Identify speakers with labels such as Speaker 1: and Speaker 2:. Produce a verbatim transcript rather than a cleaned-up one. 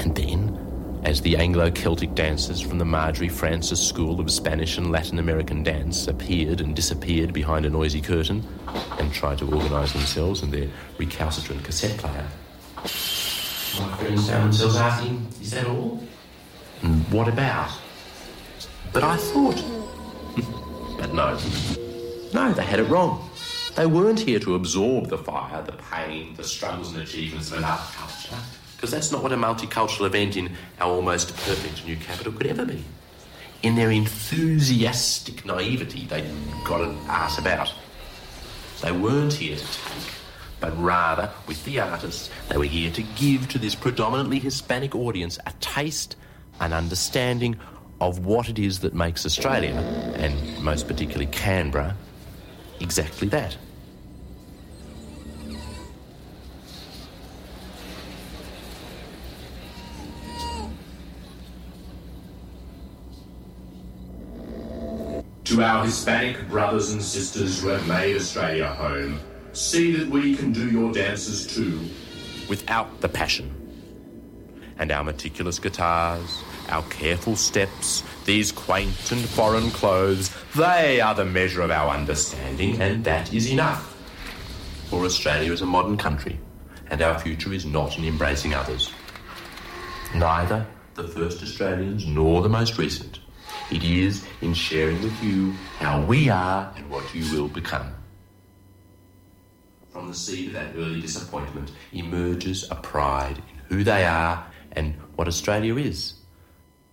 Speaker 1: And then, as the Anglo-Celtic dancers from the Marjorie Francis School of Spanish and Latin American Dance appeared and disappeared behind a noisy curtain and tried to organise themselves and their recalcitrant cassette player, my friends found themselves asking, is that all? And what about? But I thought... But no. No, they had it wrong. They weren't here to absorb the fire, the pain, the struggles and achievements of another culture, because that's not what a multicultural event in our almost perfect new capital could ever be. In their enthusiastic naivety, they got an arse about. They weren't here to take, but rather, with the artists, they were here to give to this predominantly Hispanic audience a taste, an understanding of what it is that makes Australia, and most particularly Canberra, exactly that.
Speaker 2: To our Hispanic brothers and sisters who have made Australia home, see that we can do your dances too.
Speaker 1: Without the passion. And our meticulous guitars, our careful steps, these quaint and foreign clothes, they are the measure of our understanding, and that is enough. For Australia is a modern country, and our future is not in embracing others. Neither the first Australians nor the most recent. It is in sharing with you how we are and what you will become. From the seed of that early disappointment emerges a pride in who they are and what Australia is.